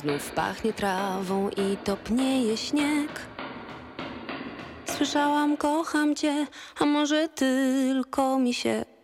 znów pachnie trawą i topnieje śnieg. Słyszałam, kocham cię, a może tylko mi się